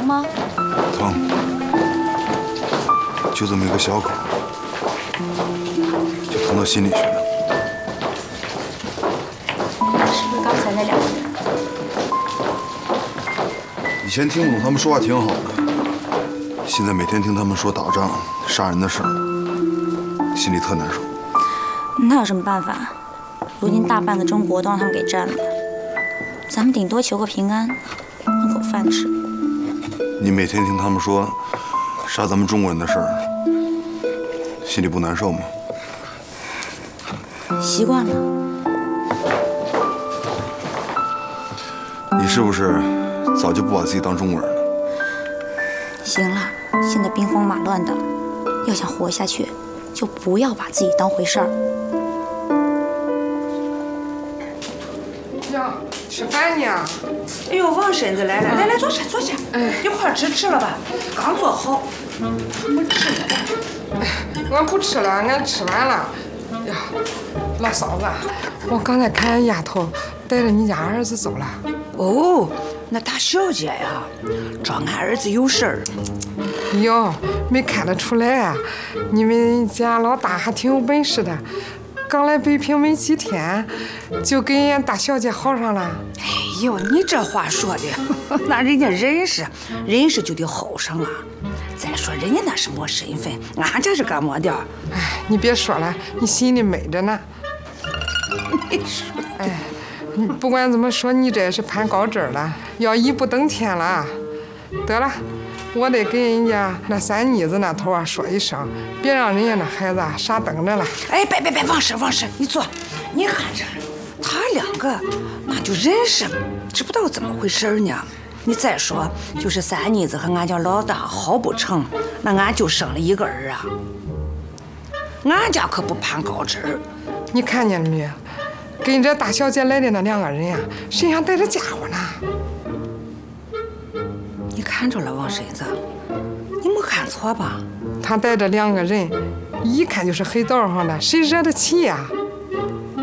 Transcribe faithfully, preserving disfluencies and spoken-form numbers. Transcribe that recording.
疼吗？ 疼，就这么一个小口，就疼到心里去了。 是不是刚才那两个人？ 以前听不懂他们说话挺好的，现在每天听他们说打仗、杀人的事儿，心里特难受。 那有什么办法？如今大半个中国都让他们给占了，咱们顶多求个平安，混口饭吃。 你每天听他们说杀咱们中国人的事儿，心里不难受吗？ 习惯了。 你是不是早就不把自己当中国人了？ 行了，现在兵荒马乱的，要想活下去，就不要把自己当回事儿。 呀，吃饭呢？ 哎呦，王婶子来了，来来坐下坐下，哎，一块儿吃吃了吧？刚做好，我吃了。 哎，俺不吃了，俺吃完了。呀，老嫂子，我刚才看俺丫头带着你家儿子走了。 哦，那大小姐呀，找俺儿子有事儿。 哟，没看得出来啊，你们家老大还挺有本事的。刚来北平没几天，就跟俺大小姐好上了。 哎呦，你这话说的，那人家认识，认识就得好上啊。再说人家那是没身份，俺这是干么的？ 哎，你别说了，你心里美着呢。 你说， 哎，不管怎么说，你这是攀高枝了，要一步登天了。得了，我得跟人家那三妮子那头啊说一声，别让人家那孩子啊傻等着了。 哎，别别别，王婶王婶，你坐，你看这，他两个那就认识，知不道怎么回事呢？你再说，就是三妮子和俺家老大好不成，那俺就生了一个儿啊。俺家可不攀高枝儿。 你看见了没有？跟着大小姐来的那两个人呀、啊，身上带着家伙呢。 你看着了，王婶子，你没看错吧？ 他带着两个人，一看就是黑道上的，谁惹得起呀、啊？